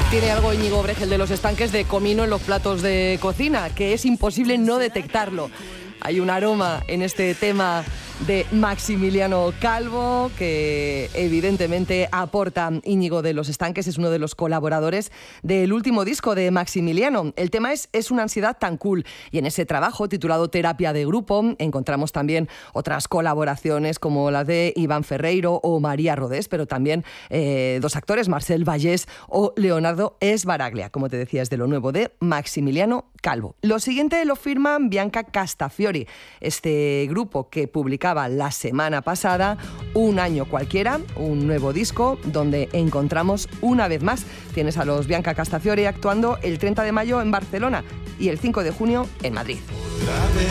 Tiene algo Íñigo Bregel de Los Estanques de comino en los platos de cocina, que es imposible no detectarlo. Hay un aroma en este tema de Maximiliano Calvo que evidentemente aporta Íñigo de Los Estanques, es uno de los colaboradores del último disco de Maximiliano. El tema es una ansiedad tan cool, y en ese trabajo titulado Terapia de Grupo encontramos también otras colaboraciones como las de Iván Ferreiro o María Rodés, pero también dos actores, Marcel Vallés o Leonardo Sbaraglia, como te decía, es de lo nuevo de Maximiliano Calvo. Lo siguiente lo firman Bianca Castafiori, este grupo que publicaba la semana pasada Un año cualquiera, un nuevo disco donde encontramos una vez más, tienes a los Bianca Castafiori actuando el 30 de mayo en Barcelona y el 5 de junio en Madrid.